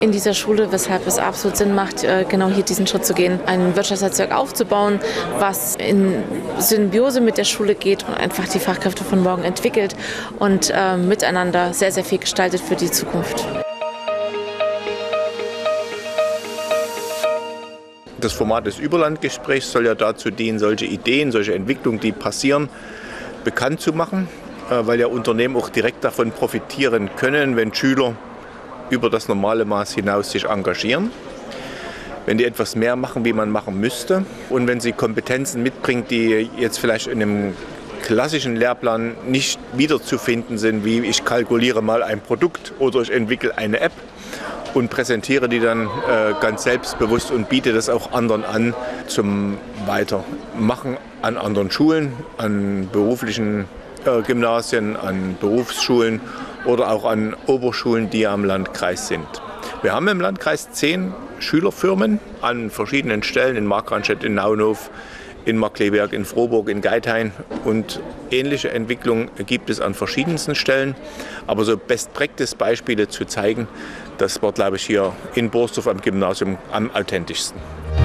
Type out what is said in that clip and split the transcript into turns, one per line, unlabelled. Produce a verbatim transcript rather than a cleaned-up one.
In dieser Schule, weshalb es absolut Sinn macht, genau hier diesen Schritt zu gehen, ein Wirtschaftsnetzwerk aufzubauen, was in Symbiose mit der Schule geht und einfach die Fachkräfte von morgen entwickelt und äh, miteinander sehr, sehr viel gestaltet für die Zukunft.
Das Format des Überlandgesprächs soll ja dazu dienen, solche Ideen, solche Entwicklungen, die passieren, bekannt zu machen, weil ja Unternehmen auch direkt davon profitieren können, wenn Schüler über das normale Maß hinaus sich engagieren, wenn die etwas mehr machen, wie man machen müsste und wenn sie Kompetenzen mitbringen, die jetzt vielleicht in einem klassischen Lehrplan nicht wiederzufinden sind, wie ich kalkuliere mal ein Produkt oder ich entwickle eine App und präsentiere die dann äh, ganz selbstbewusst und biete das auch anderen an zum Weitermachen an anderen Schulen, an beruflichen äh, Gymnasien, an Berufsschulen oder auch an Oberschulen, die am Landkreis sind. Wir haben im Landkreis zehn Schülerfirmen an verschiedenen Stellen, in Markranstädt, in Naunhof, in Markkleeberg, in Frohburg, in Geithain und ähnliche Entwicklungen gibt es an verschiedensten Stellen. Aber so Best-Practice-Beispiele zu zeigen, das war, glaube ich, hier in Borsdorf am Gymnasium am authentischsten.